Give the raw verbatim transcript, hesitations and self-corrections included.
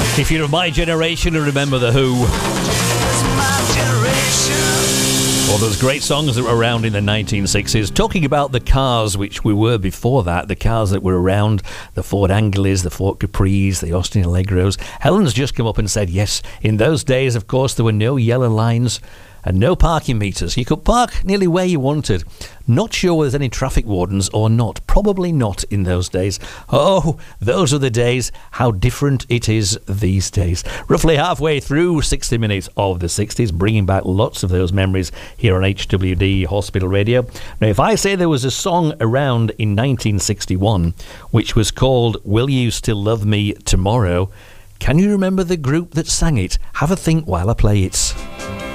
If you're of my generation, remember The Who. Well, those great songs that were around in the nineteen sixties. Talking about the cars which we were before that, the cars that were around, the Ford Angeles, the Ford Capris, the Austin Allegros. Helen's just come up and said, yes, in those days, of course, there were no yellow lines and no parking meters. You could park nearly where you wanted. Not sure whether there's any traffic wardens or not. Probably not in those days. Oh, those are the days. How different it is these days. Roughly halfway through sixty minutes of the sixties, bringing back lots of those memories here on H W D Hospital Radio. Now, if I say there was a song around in nineteen sixty-one which was called Will You Still Love Me Tomorrow, can you remember the group that sang it? Have a think while I play it.